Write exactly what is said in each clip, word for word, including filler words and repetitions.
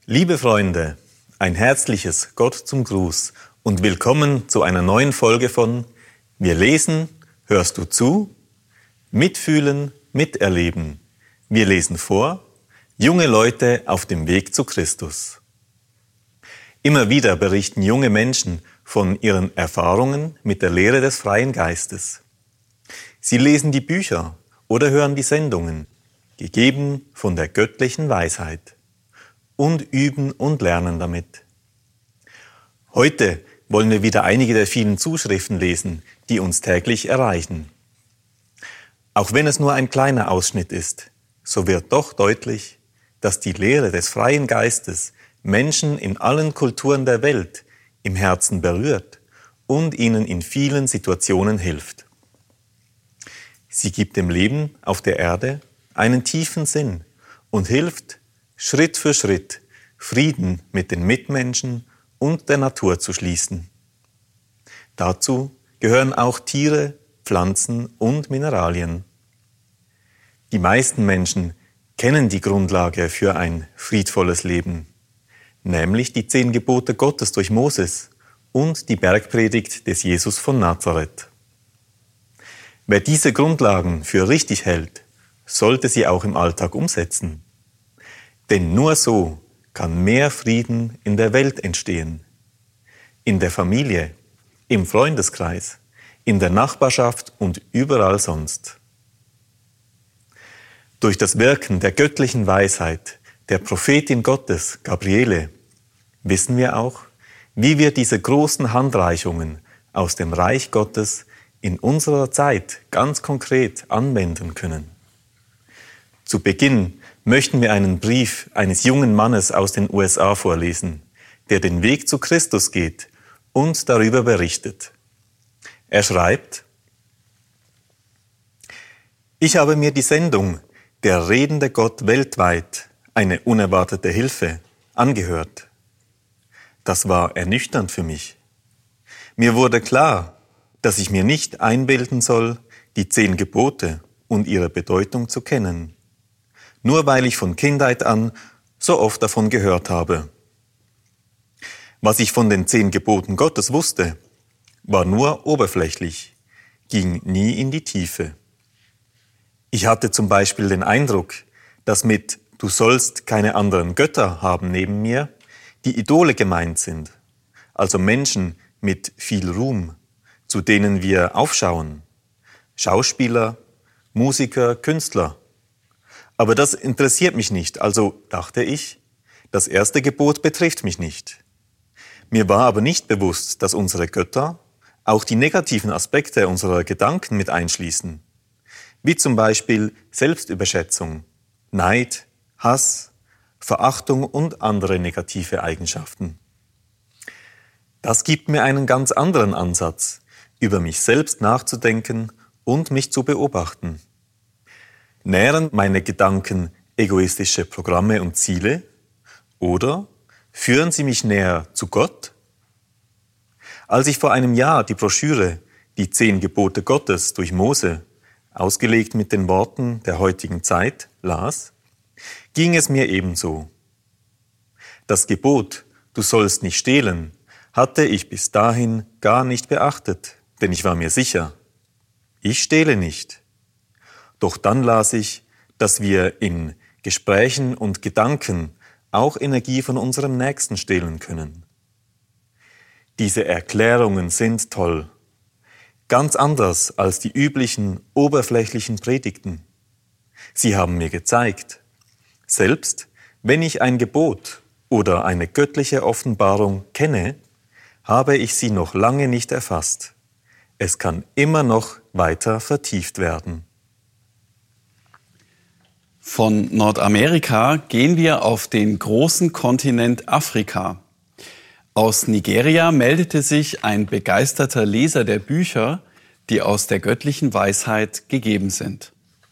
Liebe Freunde, ein herzliches Gott zum Gruß und willkommen zu einer neuen Folge von Wir lesen, hörst du zu? Mitfühlen, miterleben. Wir lesen vor, junge Leute auf dem Weg zu Christus. Immer wieder berichten junge Menschen von ihren Erfahrungen mit der Lehre des freien Geistes. Sie lesen die Bücher oder hören die Sendungen, gegeben von der göttlichen Weisheit, und üben und lernen damit. Heute wollen wir wieder einige der vielen Zuschriften lesen, die uns täglich erreichen. Auch wenn es nur ein kleiner Ausschnitt ist, so wird doch deutlich, dass die Lehre des freien Geistes Menschen in allen Kulturen der Welt im Herzen berührt und ihnen in vielen Situationen hilft. Sie gibt dem Leben auf der Erde einen tiefen Sinn und hilft, Schritt für Schritt Frieden mit den Mitmenschen und der Natur zu schließen. Dazu gehören auch Tiere, Pflanzen und Mineralien. Die meisten Menschen kennen die Grundlage für ein friedvolles Leben, nämlich die zehn Gebote Gottes durch Moses und die Bergpredigt des Jesus von Nazareth. Wer diese Grundlagen für richtig hält, sollte sie auch im Alltag umsetzen. Denn nur so kann mehr Frieden in der Welt entstehen. In der Familie, im Freundeskreis, in der Nachbarschaft und überall sonst. Durch das Wirken der göttlichen Weisheit, der Prophetin Gottes, Gabriele, wissen wir auch, wie wir diese großen Handreichungen aus dem Reich Gottes in unserer Zeit ganz konkret anwenden können. Zu Beginn möchten wir einen Brief eines jungen Mannes aus den U S A vorlesen, der den Weg zu Christus geht und darüber berichtet. Er schreibt: Ich habe mir die Sendung Der redende Gott weltweit, eine unerwartete Hilfe, angehört. Das war ernüchternd für mich. Mir wurde klar, dass ich mir nicht einbilden soll, die zehn Gebote und ihre Bedeutung zu kennen, nur weil ich von Kindheit an so oft davon gehört habe. Was ich von den zehn Geboten Gottes wusste, war nur oberflächlich, ging nie in die Tiefe. Ich hatte zum Beispiel den Eindruck, dass mit »Du sollst keine anderen Götter haben neben mir« die Idole gemeint sind, also Menschen mit viel Ruhm, zu denen wir aufschauen, Schauspieler, Musiker, Künstler. Aber das interessiert mich nicht, also dachte ich, das erste Gebot betrifft mich nicht. Mir war aber nicht bewusst, dass unsere Götter auch die negativen Aspekte unserer Gedanken mit einschließen, wie zum Beispiel Selbstüberschätzung, Neid, Hass, Verachtung und andere negative Eigenschaften. Das gibt mir einen ganz anderen Ansatz, über mich selbst nachzudenken und mich zu beobachten. Nähren meine Gedanken egoistische Programme und Ziele oder führen sie mich näher zu Gott? Als ich vor einem Jahr die Broschüre Die zehn Gebote Gottes durch Mose, ausgelegt mit den Worten der heutigen Zeit, las, ging es mir ebenso. Das Gebot, du sollst nicht stehlen, hatte ich bis dahin gar nicht beachtet, denn ich war mir sicher, ich stehle nicht. Doch dann las ich, dass wir in Gesprächen und Gedanken auch Energie von unserem Nächsten stehlen können. Diese Erklärungen sind toll, ganz anders als die üblichen oberflächlichen Predigten. Sie haben mir gezeigt, selbst wenn ich ein Gebot oder eine göttliche Offenbarung kenne, habe ich sie noch lange nicht erfasst. Es kann immer noch weiter vertieft werden. Von Nordamerika gehen wir auf den großen Kontinent Afrika. Aus Nigeria meldete sich ein begeisterter Leser der Bücher, die aus der göttlichen Weisheit gegeben sind.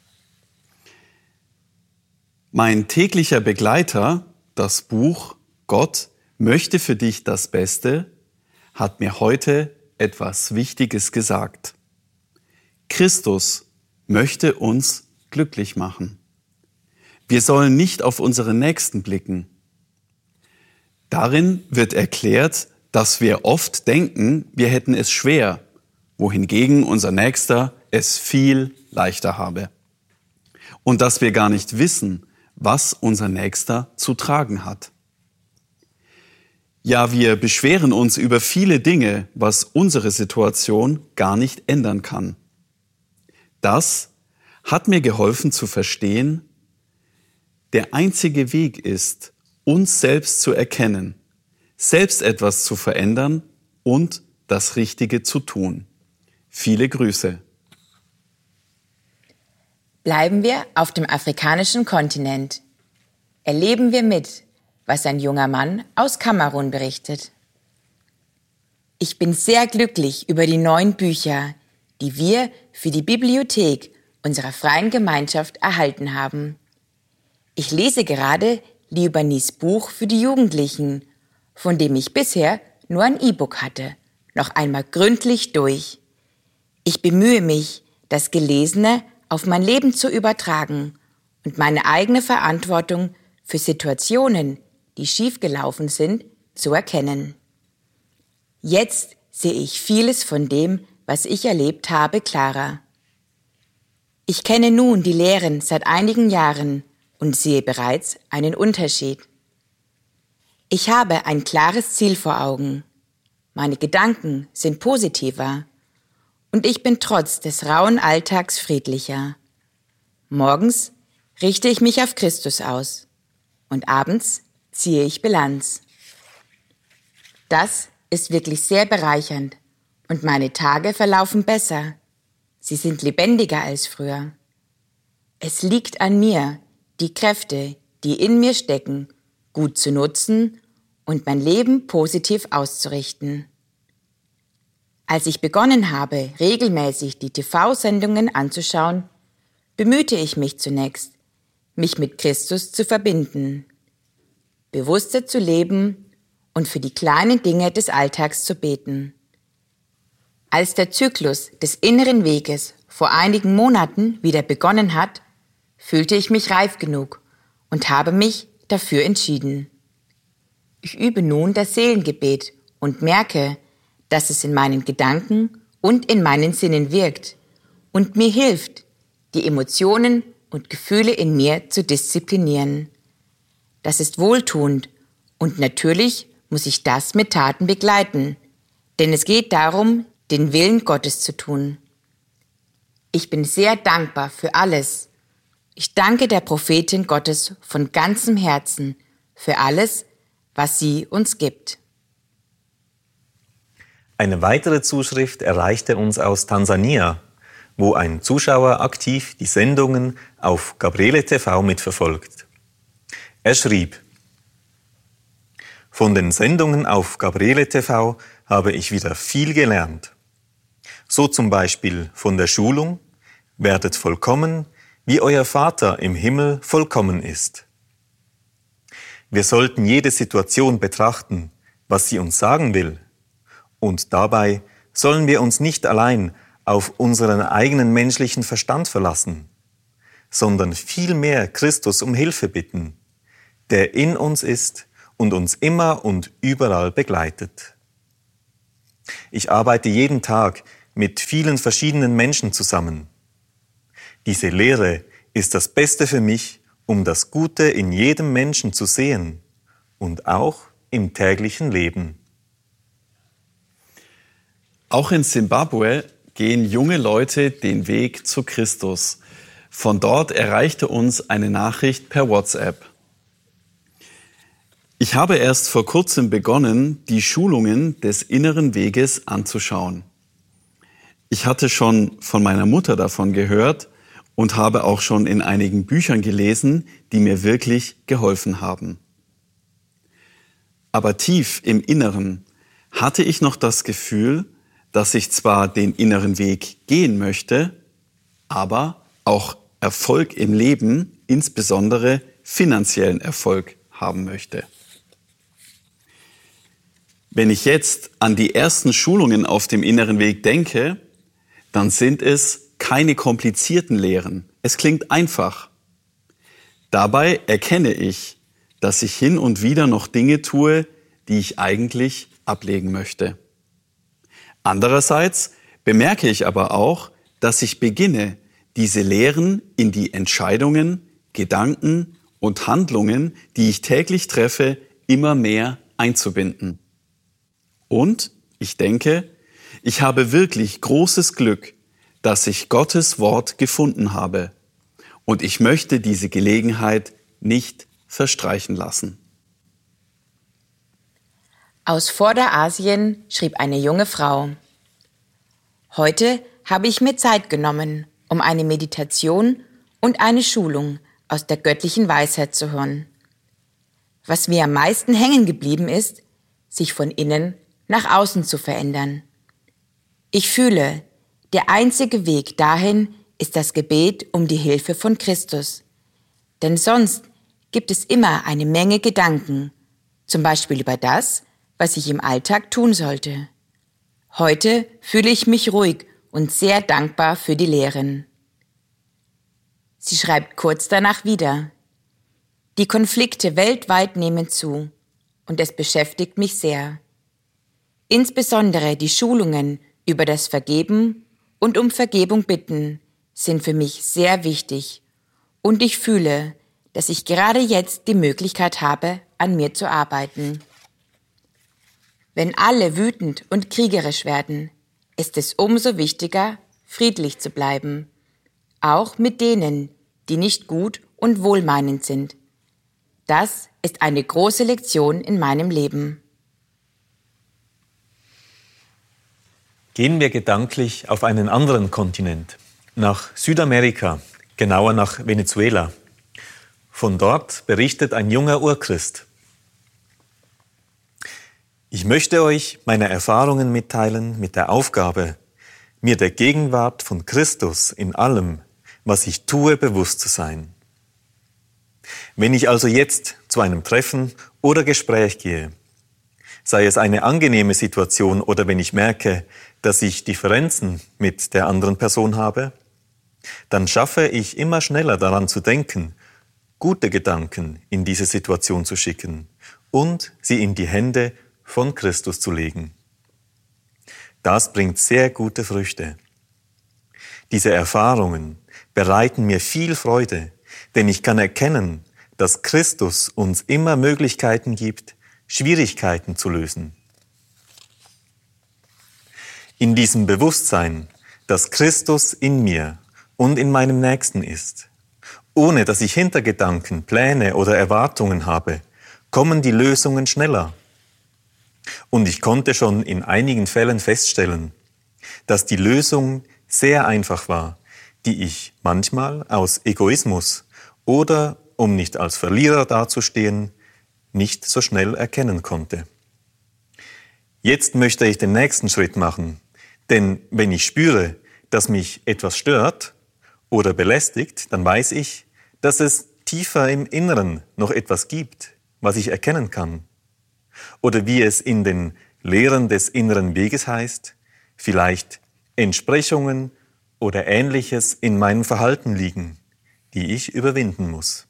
Mein täglicher Begleiter, das Buch Gott möchte für dich das Beste, hat mir heute etwas Wichtiges gesagt. Christus möchte uns glücklich machen. Wir sollen nicht auf unsere Nächsten blicken. Darin wird erklärt, dass wir oft denken, wir hätten es schwer, wohingegen unser Nächster es viel leichter habe. Und dass wir gar nicht wissen, was unser Nächster zu tragen hat. Ja, wir beschweren uns über viele Dinge, was unsere Situation gar nicht ändern kann. Das hat mir geholfen zu verstehen, der einzige Weg ist, uns selbst zu erkennen, selbst etwas zu verändern und das Richtige zu tun. Viele Grüße. Bleiben wir auf dem afrikanischen Kontinent. Erleben wir mit, was ein junger Mann aus Kamerun berichtet. Ich bin sehr glücklich über die neuen Bücher, die wir für die Bibliothek unserer freien Gemeinschaft erhalten haben. Ich lese gerade Libanis Buch für die Jugendlichen, von dem ich bisher nur ein E-Book hatte, noch einmal gründlich durch. Ich bemühe mich, das Gelesene auf mein Leben zu übertragen und meine eigene Verantwortung für Situationen, die schiefgelaufen sind, zu erkennen. Jetzt sehe ich vieles von dem, was ich erlebt habe, klarer. Ich kenne nun die Lehren seit einigen Jahren und sehe bereits einen Unterschied. Ich habe ein klares Ziel vor Augen. Meine Gedanken sind positiver und ich bin trotz des rauen Alltags friedlicher. Morgens richte ich mich auf Christus aus und abends ziehe ich Bilanz. Das ist wirklich sehr bereichernd und meine Tage verlaufen besser. Sie sind lebendiger als früher. Es liegt an mir, die Kräfte, die in mir stecken, gut zu nutzen und mein Leben positiv auszurichten. Als ich begonnen habe, regelmäßig die T V-Sendungen anzuschauen, bemühte ich mich zunächst, mich mit Christus zu verbinden, bewusster zu leben und für die kleinen Dinge des Alltags zu beten. Als der Zyklus des inneren Weges vor einigen Monaten wieder begonnen hat, fühlte ich mich reif genug und habe mich dafür entschieden. Ich übe nun das Seelengebet und merke, dass es in meinen Gedanken und in meinen Sinnen wirkt und mir hilft, die Emotionen und Gefühle in mir zu disziplinieren. Das ist wohltuend und natürlich muss ich das mit Taten begleiten, denn es geht darum, den Willen Gottes zu tun. Ich bin sehr dankbar für alles. Ich danke der Prophetin Gottes von ganzem Herzen für alles, was sie uns gibt. Eine weitere Zuschrift erreichte uns aus Tansania, wo ein Zuschauer aktiv die Sendungen auf Gabriele T V mitverfolgt. Er schrieb: Von den Sendungen auf Gabriele T V habe ich wieder viel gelernt. So zum Beispiel von der Schulung: Werdet vollkommen, wie euer Vater im Himmel vollkommen ist. Wir sollten jede Situation betrachten, was sie uns sagen will. Und dabei sollen wir uns nicht allein auf unseren eigenen menschlichen Verstand verlassen, sondern vielmehr Christus um Hilfe bitten, der in uns ist und uns immer und überall begleitet. Ich arbeite jeden Tag mit vielen verschiedenen Menschen zusammen. Diese Lehre ist das Beste für mich, um das Gute in jedem Menschen zu sehen und auch im täglichen Leben. Auch in Simbabwe gehen junge Leute den Weg zu Christus. Von dort erreichte uns eine Nachricht per WhatsApp. Ich habe erst vor kurzem begonnen, die Schulungen des inneren Weges anzuschauen. Ich hatte schon von meiner Mutter davon gehört und habe auch schon in einigen Büchern gelesen, die mir wirklich geholfen haben. Aber tief im Inneren hatte ich noch das Gefühl, dass ich zwar den inneren Weg gehen möchte, aber auch Erfolg im Leben, insbesondere finanziellen Erfolg, haben möchte. Wenn ich jetzt an die ersten Schulungen auf dem inneren Weg denke, dann sind es keine komplizierten Lehren. Es klingt einfach. Dabei erkenne ich, dass ich hin und wieder noch Dinge tue, die ich eigentlich ablegen möchte. Andererseits bemerke ich aber auch, dass ich beginne, diese Lehren in die Entscheidungen, Gedanken und Handlungen, die ich täglich treffe, immer mehr einzubinden. Und ich denke, ich habe wirklich großes Glück, dass ich Gottes Wort gefunden habe. Und ich möchte diese Gelegenheit nicht verstreichen lassen. Aus Vorderasien schrieb eine junge Frau: Heute habe ich mir Zeit genommen, um eine Meditation und eine Schulung aus der göttlichen Weisheit zu hören. Was mir am meisten hängen geblieben ist, sich von innen nach außen zu verändern. Ich fühle, der einzige Weg dahin ist das Gebet um die Hilfe von Christus. Denn sonst gibt es immer eine Menge Gedanken, zum Beispiel über das, was ich im Alltag tun sollte. Heute fühle ich mich ruhig und sehr dankbar für die Lehren. Sie schreibt kurz danach wieder: Die Konflikte weltweit nehmen zu und es beschäftigt mich sehr. Insbesondere die Schulungen über das Vergeben und um Vergebung bitten sind für mich sehr wichtig und ich fühle, dass ich gerade jetzt die Möglichkeit habe, an mir zu arbeiten. Wenn alle wütend und kriegerisch werden, ist es umso wichtiger, friedlich zu bleiben, auch mit denen, die nicht gut und wohlmeinend sind. Das ist eine große Lektion in meinem Leben. Gehen wir gedanklich auf einen anderen Kontinent, nach Südamerika, genauer nach Venezuela. Von dort berichtet ein junger Urchrist: Ich möchte euch meine Erfahrungen mitteilen mit der Aufgabe, mir der Gegenwart von Christus in allem, was ich tue, bewusst zu sein. Wenn ich also jetzt zu einem Treffen oder Gespräch gehe, sei es eine angenehme Situation oder wenn ich merke, dass ich Differenzen mit der anderen Person habe, dann schaffe ich immer schneller daran zu denken, gute Gedanken in diese Situation zu schicken und sie in die Hände von Christus zu legen. Das bringt sehr gute Früchte. Diese Erfahrungen bereiten mir viel Freude, denn ich kann erkennen, dass Christus uns immer Möglichkeiten gibt, Schwierigkeiten zu lösen. In diesem Bewusstsein, dass Christus in mir und in meinem Nächsten ist, ohne dass ich Hintergedanken, Pläne oder Erwartungen habe, kommen die Lösungen schneller. Und ich konnte schon in einigen Fällen feststellen, dass die Lösung sehr einfach war, die ich manchmal aus Egoismus oder, um nicht als Verlierer dazustehen, nicht so schnell erkennen konnte. Jetzt möchte ich den nächsten Schritt machen, denn wenn ich spüre, dass mich etwas stört oder belästigt, dann weiß ich, dass es tiefer im Inneren noch etwas gibt, was ich erkennen kann. Oder wie es in den Lehren des inneren Weges heißt, vielleicht Entsprechungen oder Ähnliches in meinem Verhalten liegen, die ich überwinden muss.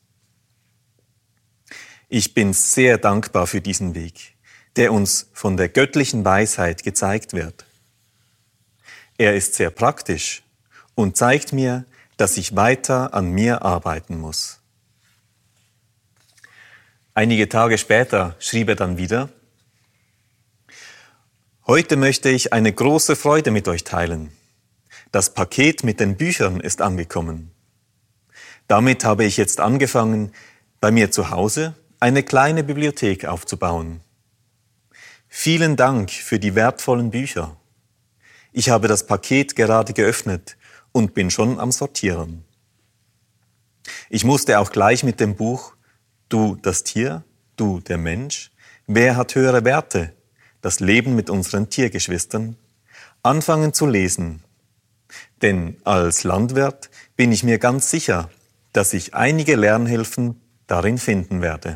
Ich bin sehr dankbar für diesen Weg, der uns von der göttlichen Weisheit gezeigt wird. Er ist sehr praktisch und zeigt mir, dass ich weiter an mir arbeiten muss. Einige Tage später schrieb er dann wieder: Heute möchte ich eine große Freude mit euch teilen. Das Paket mit den Büchern ist angekommen. Damit habe ich jetzt angefangen, bei mir zu Hause eine kleine Bibliothek aufzubauen. Vielen Dank für die wertvollen Bücher. Ich habe das Paket gerade geöffnet und bin schon am Sortieren. Ich musste auch gleich mit dem Buch Du, das Tier, du, der Mensch, wer hat höhere Werte, das Leben mit unseren Tiergeschwistern, anfangen zu lesen. Denn als Landwirt bin ich mir ganz sicher, dass ich einige Lernhilfen darin finden werde.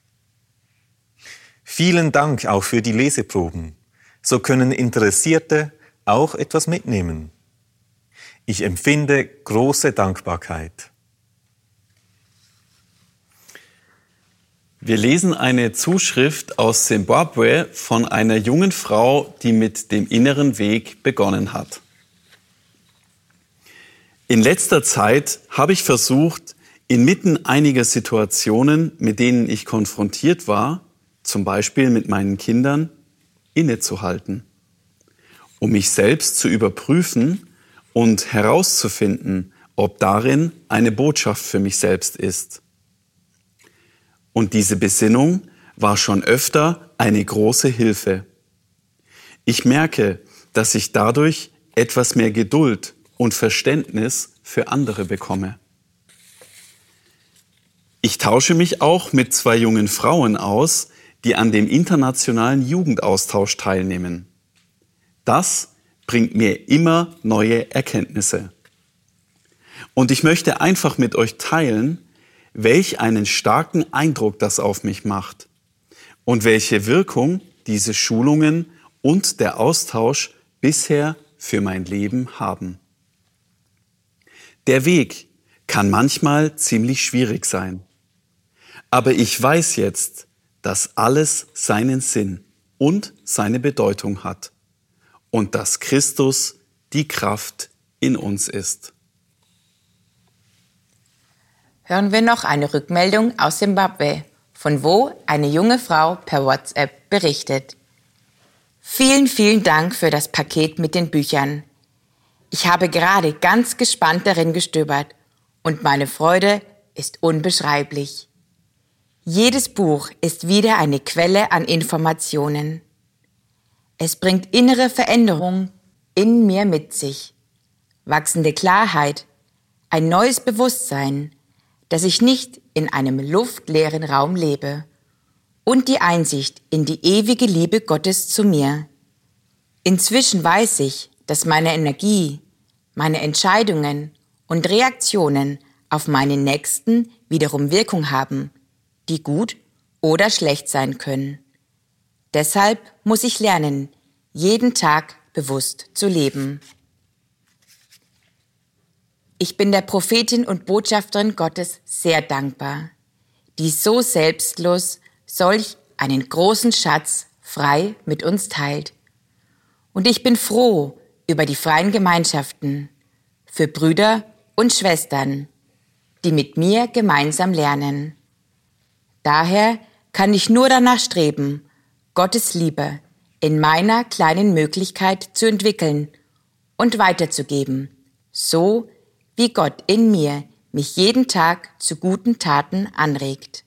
Vielen Dank auch für die Leseproben. So können Interessierte auch etwas mitnehmen. Ich empfinde große Dankbarkeit. Wir lesen eine Zuschrift aus Simbabwe von einer jungen Frau, die mit dem inneren Weg begonnen hat. In letzter Zeit habe ich versucht, inmitten einiger Situationen, mit denen ich konfrontiert war, zum Beispiel mit meinen Kindern, innezuhalten, um mich selbst zu überprüfen und herauszufinden, ob darin eine Botschaft für mich selbst ist. Und diese Besinnung war schon öfter eine große Hilfe. Ich merke, dass ich dadurch etwas mehr Geduld und Verständnis für andere bekomme. Ich tausche mich auch mit zwei jungen Frauen aus, die an dem internationalen Jugendaustausch teilnehmen. Das bringt mir immer neue Erkenntnisse. Und ich möchte einfach mit euch teilen, welch einen starken Eindruck das auf mich macht und welche Wirkung diese Schulungen und der Austausch bisher für mein Leben haben. Der Weg kann manchmal ziemlich schwierig sein, aber ich weiß jetzt, dass alles seinen Sinn und seine Bedeutung hat und dass Christus die Kraft in uns ist. Hören wir noch eine Rückmeldung aus Simbabwe, von wo eine junge Frau per WhatsApp berichtet. Vielen, vielen Dank für das Paket mit den Büchern. Ich habe gerade ganz gespannt darin gestöbert und meine Freude ist unbeschreiblich. Jedes Buch ist wieder eine Quelle an Informationen. Es bringt innere Veränderung in mir mit sich, wachsende Klarheit, ein neues Bewusstsein, dass ich nicht in einem luftleeren Raum lebe und die Einsicht in die ewige Liebe Gottes zu mir. Inzwischen weiß ich, dass meine Energie, meine Entscheidungen und Reaktionen auf meinen Nächsten wiederum Wirkung haben, die gut oder schlecht sein können. Deshalb muss ich lernen, jeden Tag bewusst zu leben. Ich bin der Prophetin und Botschafterin Gottes sehr dankbar, die so selbstlos solch einen großen Schatz frei mit uns teilt. Und ich bin froh über die freien Gemeinschaften für Brüder und Schwestern, die mit mir gemeinsam lernen. Daher kann ich nur danach streben, Gottes Liebe in meiner kleinen Möglichkeit zu entwickeln und weiterzugeben, so wie Gott in mir mich jeden Tag zu guten Taten anregt.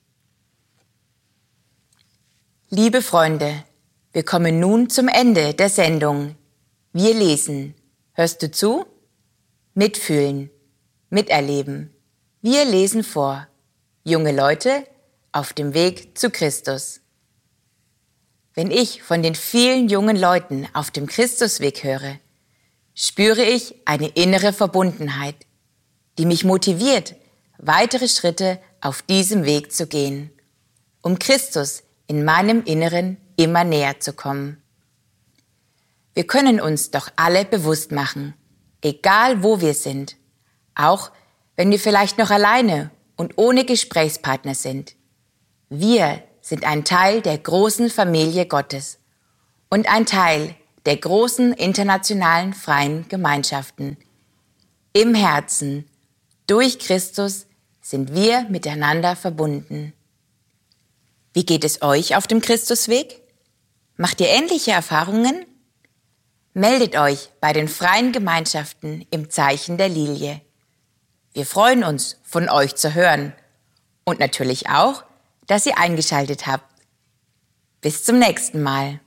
Liebe Freunde, wir kommen nun zum Ende der Sendung. Wir lesen. Hörst du zu? Mitfühlen, miterleben. Wir lesen vor. Junge Leute auf dem Weg zu Christus. Wenn ich von den vielen jungen Leuten auf dem Christusweg höre, spüre ich eine innere Verbundenheit, die mich motiviert, weitere Schritte auf diesem Weg zu gehen, um Christus in meinem Inneren immer näher zu kommen. Wir können uns doch alle bewusst machen, egal wo wir sind, auch wenn wir vielleicht noch alleine und ohne Gesprächspartner sind. Wir sind ein Teil der großen Familie Gottes und ein Teil der großen internationalen freien Gemeinschaften. Im Herzen, durch Christus, sind wir miteinander verbunden. Wie geht es euch auf dem Christusweg? Macht ihr ähnliche Erfahrungen? Meldet euch bei den freien Gemeinschaften im Zeichen der Lilie. Wir freuen uns, von euch zu hören und natürlich auch, dass ihr eingeschaltet habt. Bis zum nächsten Mal.